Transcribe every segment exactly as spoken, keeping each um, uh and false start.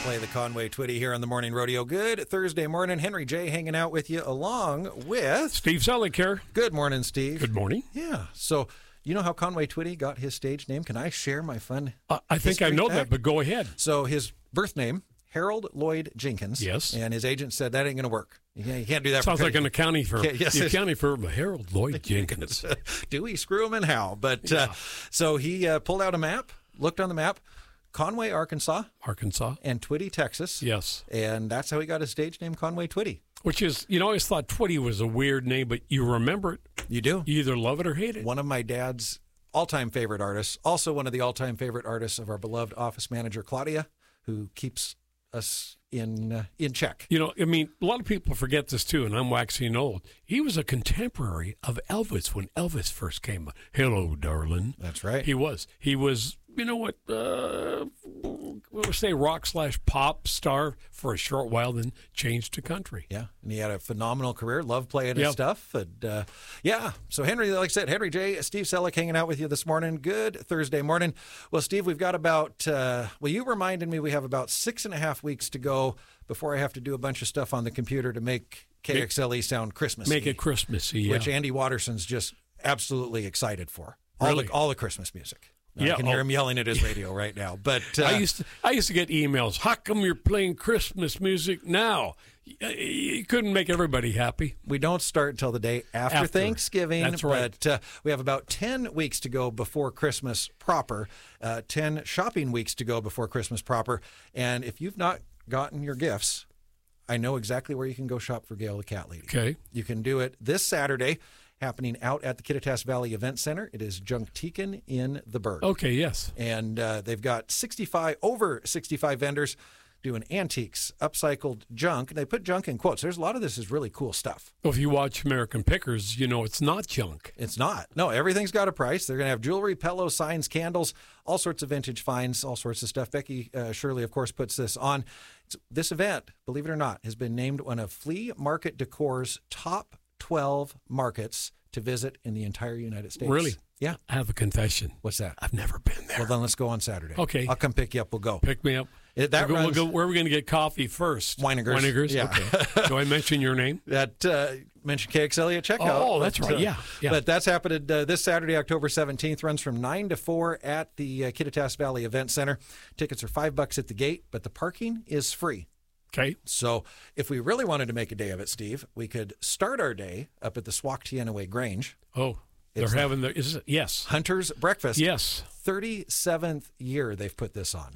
play the Conway Twitty here on the Morning Rodeo. Good Thursday morning. Henry J. hanging out with you along with... Steve Selleck here. Good morning, Steve. Good morning. Yeah. So, you know how Conway Twitty got his stage name? Can I share my fun Uh, I think I know fact? that, but go ahead. So his birth name, Harold Lloyd Jenkins. Yes. And his agent said, that ain't going to work. You can't, you can't do that. Sounds for like an accounting firm. Yeah, yes, the accounting firm, Harold Lloyd Jenkins. Do we screw him and how? But Yeah. uh, so he uh, pulled out a map, looked on the map, Conway, Arkansas, Arkansas. and Twitty, Texas. Yes. And that's how he got his stage name, Conway Twitty. Which is, you know, I always thought Twitty was a weird name, but you remember it. You do. You either love it or hate it. One of my dad's all-time favorite artists, also one of the all-time favorite artists of our beloved office manager, Claudia, who keeps us in uh, in check. You know, I mean, a lot of people forget this too, and I'm waxing old. He was a contemporary of Elvis when Elvis first came. Hello, darling. That's right. He was. He was, you know what, uh, we'll say rock slash pop star for a short while, then changed to country. Yeah, and he had a phenomenal career. Loved playing his Yep. stuff. And uh, yeah, so Henry, like I said, Henry J., Steve Selleck hanging out with you this morning. Good Thursday morning. Well, Steve, we've got about, uh, well, you reminded me we have about six and a half weeks to go before I have to do a bunch of stuff on the computer to make K X L E sound Christmassy. Make it Christmassy, yeah. Which Andy Watterson's just absolutely excited for. All, Really? the, all the Christmas music. Now, Yeah, I can hear oh. him yelling at his radio right now. But uh, I used to, I used to get emails. How come you're playing Christmas music now? You- You couldn't make everybody happy. we don't start until the day after, After. Thanksgiving. That's right. But uh, we have about ten weeks to go before Christmas proper, uh, ten shopping weeks to go before Christmas proper. And if you've not gotten your gifts, I know exactly where you can go shop for Gail the Cat Lady. Okay. You can do it this Saturday, happening out at the Kittitas Valley Event Center. It is Junktiken in the Berg. Okay, yes. And uh, they've got sixty-five, over sixty-five vendors doing antiques, upcycled junk. And they put junk in quotes. There's a lot of this is really cool stuff. Well, if you watch American Pickers, you know it's not junk. It's not. No, everything's got a price. They're going to have jewelry, pillows, signs, candles, all sorts of vintage finds, all sorts of stuff. Becky uh, Shirley, of course, puts this on. It's, this event, believe it or not, has been named one of Flea Market Decor's top twelve markets to visit in the entire United States. Really? Yeah. I have a confession. What's that? I've never been there. Well, then let's go on Saturday. Okay. I'll come pick you up. We'll go. Pick me up. It, that We'll go- runs, we'll go- where are we going to get coffee first? Weinigers. Weinigers? Yeah. Okay. Do I mention your name? That uh, mentioned K X L E at checkout. Oh, that's But, right. uh, Yeah, yeah. But that's happening uh, this Saturday, October seventeenth. Runs from nine to four at the uh, Kittitas Valley Event Center. Tickets are five bucks at the gate, but the parking is free. Okay. So if we really wanted to make a day of it, Steve, we could start our day up at the Swaktianaway Grange. Oh, they're It's having the, is it, yes. Hunter's Breakfast. Yes. thirty-seventh year they've put this on.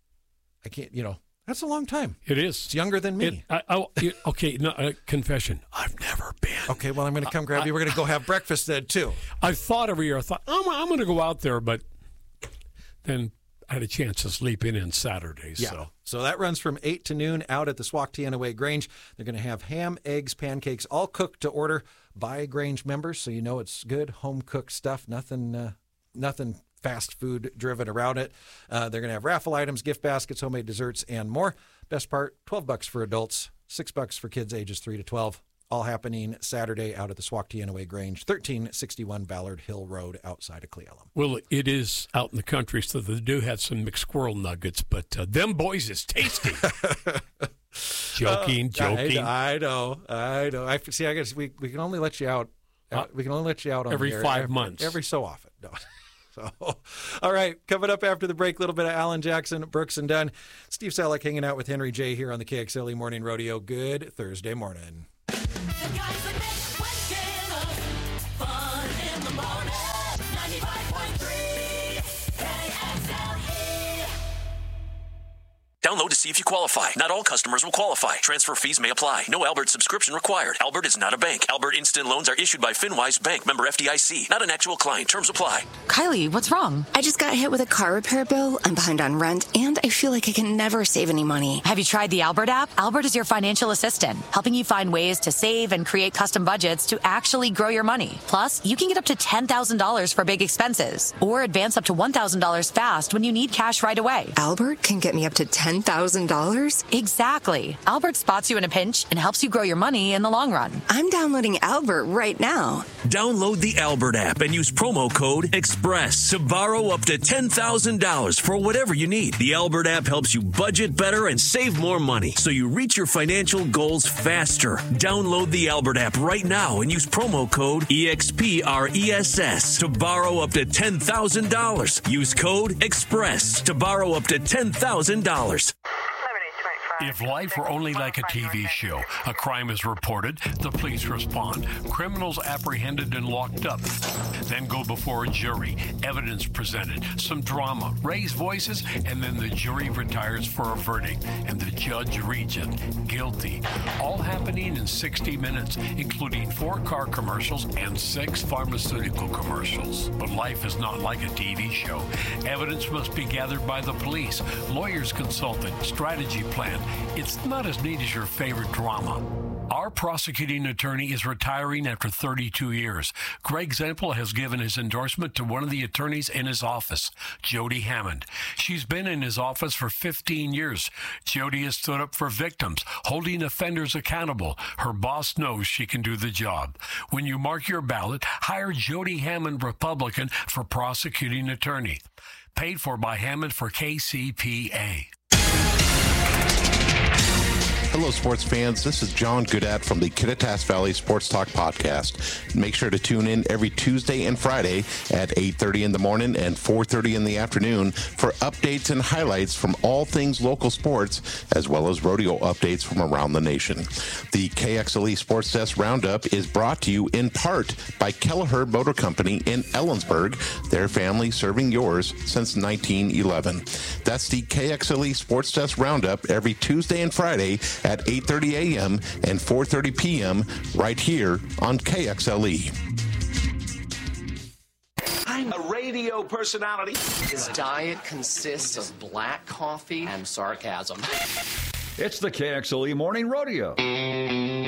I can't, you know, that's a long time. It is. It's younger than me. It, I, I, it- okay, no, uh, confession. I've never been. Okay, well, I'm going to come grab you. We're going to go have breakfast then, too. I've thought every year, I thought, I'm, I'm going to go out there, but then I had a chance to sleep in on Saturdays. Yeah. So. So that runs from eight to noon out at the Swaktianaway Grange. They're going to have ham, eggs, pancakes, all cooked to order by Grange members, so you know it's good home-cooked stuff, nothing uh, nothing fast food driven around it. Uh, they're going to have raffle items, gift baskets, homemade desserts, and more. Best part, twelve bucks for adults, six bucks for kids ages three to twelve. All happening Saturday out at the Swaktianaway Grange, thirteen sixty-one Ballard Hill Road outside of Clealum. Well, it is out in the country, so they do have some mixed squirrel nuggets, but uh, them boys is tasty. joking, joking. I, I know, I know. I see. I guess we, we can only let you out. Uh, we can only let you out on every the air five every, months. every so often. No. So, all right, coming up after the break, a little bit of Alan Jackson, Brooks and Dunn. Steve Selleck hanging out with Henry J. here on the K X L E Morning Rodeo. Good Thursday morning. The guys that make Wednesday look fun in the morning. ninety-five point three K X L E. Download to see if you qualify. Not all customers will qualify. Transfer fees may apply. No Albert subscription required. Albert is not a bank. Albert Instant Loans are issued by FinWise Bank, member F D I C. Not an actual client. Terms apply. Kylie, what's wrong? I just got hit with a car repair bill. I'm behind on rent, and I feel like I can never save any money. Have you tried the Albert app? Albert is your financial assistant, helping you find ways to save and create custom budgets to actually grow your money. Plus, you can get up to ten thousand dollars for big expenses, or advance up to one thousand dollars fast when you need cash right away. Albert can get me up to ten ten thousand dollars? Exactly. Albert spots you in a pinch and helps you grow your money in the long run. I'm downloading Albert right now. Download the Albert app and use promo code EXPRESS to borrow up to ten thousand dollars for whatever you need. The Albert app helps you budget better and save more money so you reach your financial goals faster. Download the Albert app right now and use promo code EXPRESS to borrow up to ten thousand dollars. Use code EXPRESS to borrow up to ten thousand dollars. If life were only like a T V show, a crime is reported, the police respond, criminals apprehended and locked up, then go before a jury, evidence presented, some drama, raised voices, and then the jury retires for a verdict, and the judge reads it, guilty. All happening in sixty minutes, including four car commercials and six pharmaceutical commercials. But life is not like a T V show. Evidence must be gathered by the police, lawyers consulted, strategy planned. It's not as neat as your favorite drama. Our prosecuting attorney is retiring after thirty-two years. Greg Zempel has given his endorsement to one of the attorneys in his office, Jody Hammond. She's been in his office for fifteen years. Jody has stood up for victims, holding offenders accountable. Her boss knows she can do the job. When you mark your ballot, hire Jody Hammond, Republican, for prosecuting attorney. Paid for by Hammond for K C P A. Hello, sports fans. This is John Goodat from the Kittitas Valley Sports Talk podcast. Make sure to tune in every Tuesday and Friday at eight thirty in the morning and four thirty in the afternoon for updates and highlights from all things local sports, as well as rodeo updates from around the nation. The K X L E Sports Desk Roundup is brought to you in part by Kelleher Motor Company in Ellensburg, their family serving yours since nineteen eleven. That's the K X L E Sports Desk Roundup every Tuesday and Friday at eight thirty a.m. and four thirty p.m. right here on K X L E. I'm a radio personality. His diet consists of black coffee and sarcasm. It's the K X L E Morning Rodeo.